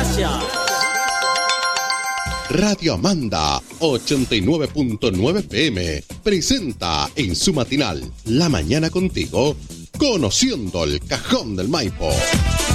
gracias. Radio Amanda 89.9 PM presenta en su matinal La Mañana Contigo, Conociendo el Cajón del Maipo.